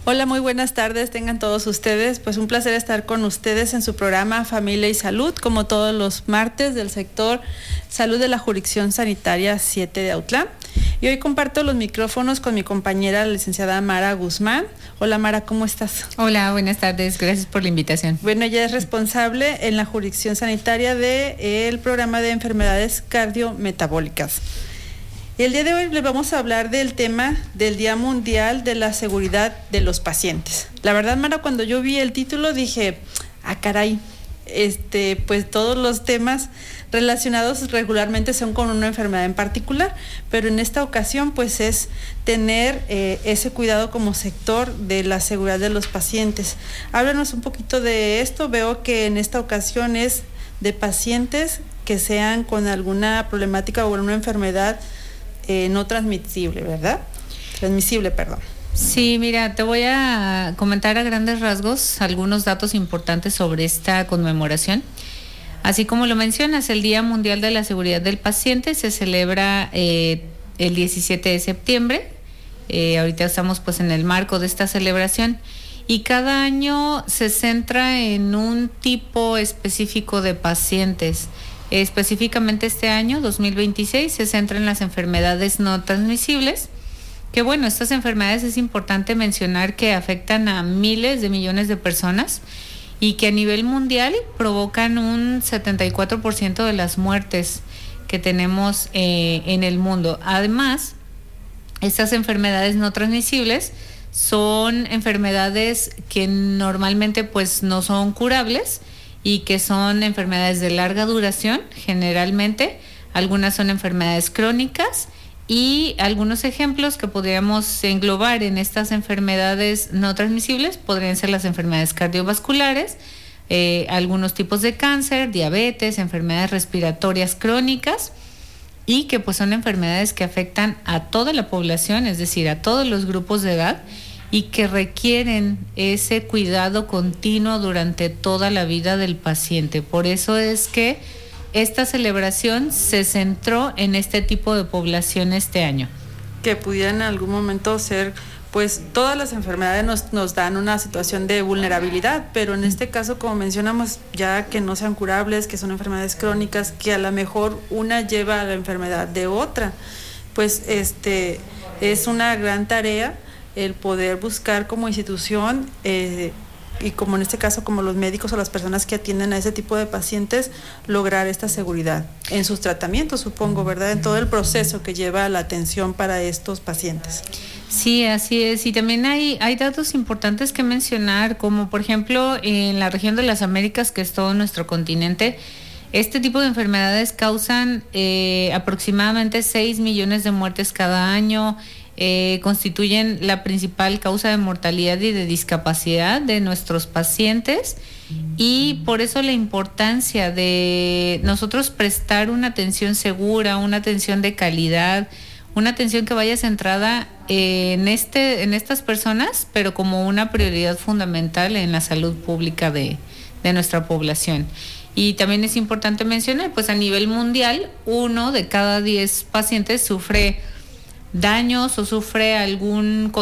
Hola, muy buenas tardes, tengan todos ustedes. Pues un placer estar con ustedes en su programa Familia y Salud, como todos los martes del sector Salud de la Jurisdicción Sanitaria 7 de Autlán. Y hoy comparto los micrófonos con mi compañera, la licenciada Mara Guzmán. Hola Mara, ¿cómo estás? Hola, buenas tardes, gracias por la invitación. Bueno, ella es responsable en la jurisdicción sanitaria del programa de enfermedades cardiometabólicas. Y el día de hoy les vamos a hablar del tema del Día Mundial de la Seguridad de los Pacientes. La verdad, Mara, cuando yo vi el título dije, caray, pues todos los temas relacionados regularmente son con una enfermedad en particular, pero en esta ocasión pues es tener ese cuidado como sector de la seguridad de los pacientes. Háblanos un poquito de esto. Veo que en esta ocasión es de pacientes que sean con alguna problemática o alguna enfermedad no transmisible, ¿verdad? Transmisible, perdón. Sí, mira, te voy a comentar a grandes rasgos algunos datos importantes sobre esta conmemoración. Así como lo mencionas, el Día Mundial de la Seguridad del Paciente se celebra el 17 de septiembre. Ahorita estamos pues en el marco de esta celebración y cada año se centra en un tipo específico de pacientes. Específicamente este año, 2026, se centra en las enfermedades no transmisibles, que bueno, estas enfermedades es importante mencionar que afectan a miles de millones de personas y que a nivel mundial provocan un 74% de las muertes que tenemos en el mundo. Además, estas enfermedades no transmisibles son enfermedades que normalmente pues no son curables y que son enfermedades de larga duración, generalmente. Algunas son enfermedades crónicas y algunos ejemplos que podríamos englobar en estas enfermedades no transmisibles podrían ser las enfermedades cardiovasculares, algunos tipos de cáncer, diabetes, enfermedades respiratorias crónicas y que pues son enfermedades que afectan a toda la población, es decir, a todos los grupos de edad, y que requieren ese cuidado continuo durante toda la vida del paciente. Por eso es que esta celebración se centró en este tipo de población este año. Que pudieran en algún momento ser, pues todas las enfermedades nos dan una situación de vulnerabilidad, pero en este caso, como mencionamos, ya que no sean curables, que son enfermedades crónicas, que a lo mejor una lleva a la enfermedad de otra, pues es una gran tarea el poder buscar como institución y como en este caso como los médicos o las personas que atienden a ese tipo de pacientes, lograr esta seguridad en sus tratamientos, supongo, ¿verdad? En todo el proceso que lleva la atención para estos pacientes. Sí, así es. Y también hay datos importantes que mencionar, como por ejemplo en la región de las Américas, que es todo nuestro continente, este tipo de enfermedades causan aproximadamente 6 millones de muertes cada año. Constituyen la principal causa de mortalidad y de discapacidad de nuestros pacientes, y por eso la importancia de nosotros prestar una atención segura, una atención de calidad, una atención que vaya centrada en estas personas, pero como una prioridad fundamental en la salud pública de nuestra población. Y también es importante mencionar, pues a nivel mundial, 1 de cada 10 pacientes sufre daños o sufre algún